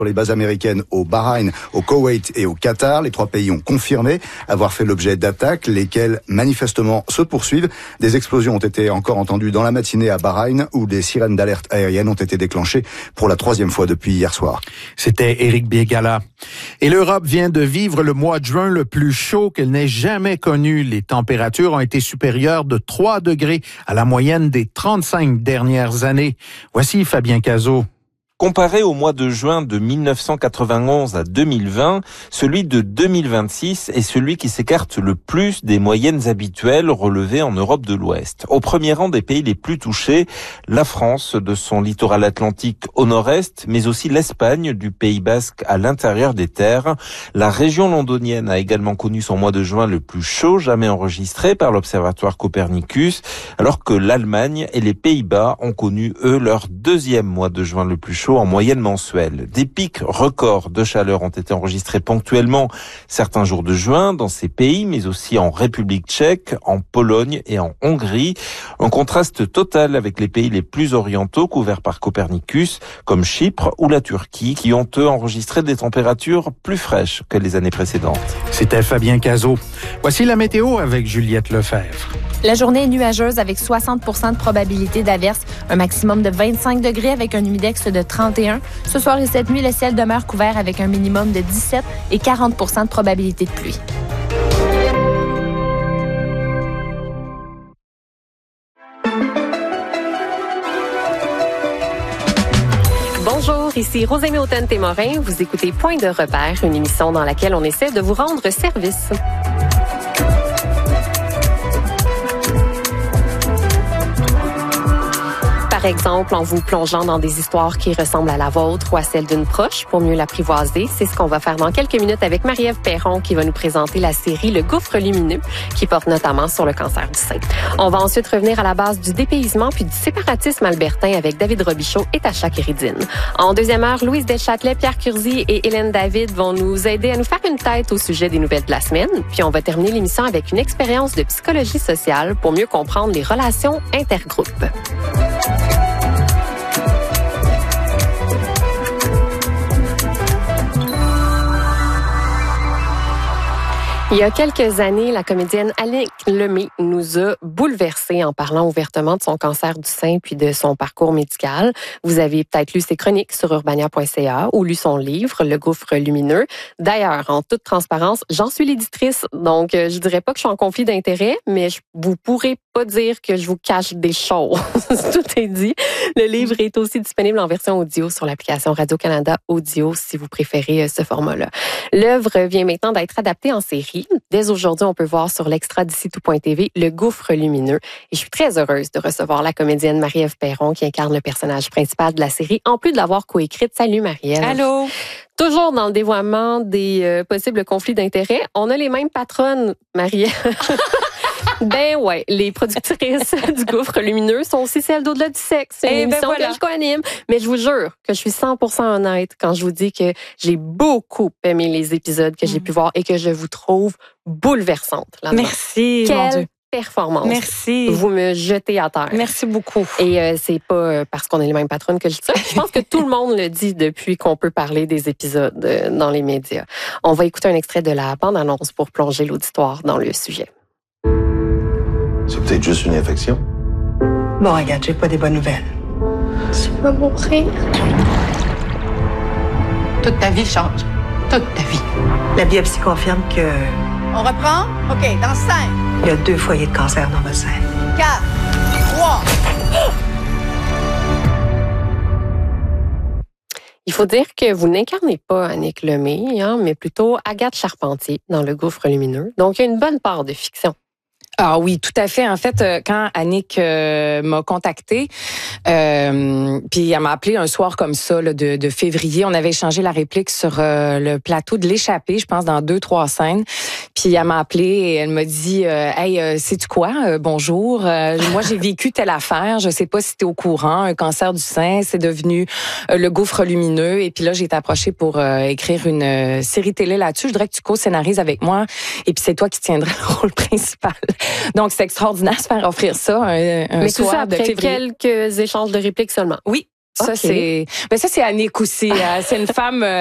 sur les bases américaines au Bahreïn, au Koweït et au Qatar. Les 3 pays ont confirmé avoir fait l'objet d'attaques, lesquelles manifestement se poursuivent. Des explosions ont été encore entendues dans la matinée à Bahreïn, où des sirènes d'alerte aérienne ont été déclenchées pour la 3e fois depuis hier soir. C'était Éric Bégala. Et l'Europe vient de vivre le mois de juin le plus chaud qu'elle n'ait jamais connu. Les températures ont été supérieures de 3 degrés à la moyenne des 35 dernières années. Voici Fabien Cazot. Comparé au mois de juin de 1991 à 2020, celui de 2026 est celui qui s'écarte le plus des moyennes habituelles relevées en Europe de l'Ouest. Au premier rang des pays les plus touchés, la France de son littoral atlantique au nord-est, mais aussi l'Espagne du Pays Basque à l'intérieur des terres. La région londonienne a également connu son mois de juin le plus chaud jamais enregistré par l'Observatoire Copernicus, alors que l'Allemagne et les Pays-Bas ont connu, eux, leur 2e mois de juin le plus chaud en moyenne mensuelle. Des pics records de chaleur ont été enregistrés ponctuellement certains jours de juin dans ces pays, mais aussi en République tchèque, en Pologne et en Hongrie. Un contraste total avec les pays les plus orientaux couverts par Copernicus, comme Chypre ou la Turquie, qui ont eux enregistré des températures plus fraîches que les années précédentes. C'était Fabien Cazot. Voici la météo avec Juliette Lefebvre. La journée est nuageuse avec 60% de probabilité d'averse, un maximum de 25 degrés avec un humidex de 31. Ce soir et cette nuit, le ciel demeure couvert avec un minimum de 17 et 40% de probabilité de pluie. Bonjour, ici Rosemée Automne-Témorin. Vous écoutez Point de repère, une émission dans laquelle on essaie de vous rendre service. Par exemple, en vous plongeant dans des histoires qui ressemblent à la vôtre ou à celle d'une proche pour mieux l'apprivoiser. C'est ce qu'on va faire dans quelques minutes avec Marie-Ève Perron qui va nous présenter la série Le Gouffre lumineux qui porte notamment sur le cancer du sein. On va ensuite revenir à la base du dépaysement puis du séparatisme albertain avec David Robichaud et Tacha Kéridine. En deuxième heure, Louise Deschâtelet, Pierre Curzi et Hélène David vont nous aider à nous faire une tête au sujet des nouvelles de la semaine. Puis on va terminer l'émission avec une expérience de psychologie sociale pour mieux comprendre les relations intergroupes. Il y a quelques années, la comédienne Annick Lemay nous a bouleversés en parlant ouvertement de son cancer du sein puis de son parcours médical. Vous avez peut-être lu ses chroniques sur urbania.ca ou lu son livre, Le Gouffre lumineux. D'ailleurs, en toute transparence, j'en suis l'éditrice, donc je dirais pas que je suis en conflit d'intérêts, mais vous pourrez pas dire que je vous cache des choses. Tout est dit. Le livre est aussi disponible en version audio sur l'application Radio-Canada Audio si vous préférez ce format-là. L'œuvre vient maintenant d'être adaptée en série. Dès aujourd'hui, on peut voir sur l'extra d'ici tout.tv Le Gouffre lumineux. Et je suis très heureuse de recevoir la comédienne Marie-Ève Perron qui incarne le personnage principal de la série, en plus de l'avoir coécrite. Salut Marie-Ève. Allô. Toujours dans le dévoiement des possibles conflits d'intérêts, on a les mêmes patronnes, Marie-Ève. Ben ouais, les productrices du Gouffre lumineux sont aussi celles d'Au-delà du sexe. C'est une émission que je co-anime. Mais je vous jure que je suis 100% honnête quand je vous dis que j'ai beaucoup aimé les épisodes que j'ai pu voir et que je vous trouve bouleversante là-dedans. Merci, Quelle mon Dieu. Performance. Merci. Vous me jetez à terre. Merci beaucoup. Et c'est pas parce qu'on est les mêmes patronnes que je dis ça. Je pense que tout le monde le dit depuis qu'on peut parler des épisodes dans les médias. On va écouter un extrait de la bande-annonce pour plonger l'auditoire dans le sujet. C'est peut-être juste une infection. Bon, regarde, j'ai pas des bonnes nouvelles. Tu vas mourir. Toute ta vie change. Toute ta vie. La biopsie confirme que... On reprend? OK, dans 5. Il y a 2 foyers de cancer dans votre sein. 4, 3. Il faut dire que vous n'incarnez pas Annick Lemay, mais plutôt Agathe Charpentier dans Le Gouffre lumineux. Donc, il y a une bonne part de fiction. Ah oui, tout à fait. En fait, quand Annick m'a contactée, puis elle m'a appelé un soir comme ça là, de février, on avait échangé la réplique sur le plateau de l'Échappée, je pense, dans 2-3 scènes. Puis elle m'a appelé et elle m'a dit hey, sais-tu quoi? Bonjour. Moi, j'ai vécu telle affaire. Je sais pas si tu es au courant. Un cancer du sein, c'est devenu le Gouffre lumineux. Et puis là, j'ai été approchée pour écrire une série télé là-dessus. Je voudrais que tu co-scénarises avec moi. Et puis c'est toi qui tiendrais le rôle principal. Donc, c'est extraordinaire de se faire offrir ça un mais soir tout ça de après février. Quelques échanges de répliques seulement. Oui. Ça, c'est Annick aussi. C'est une femme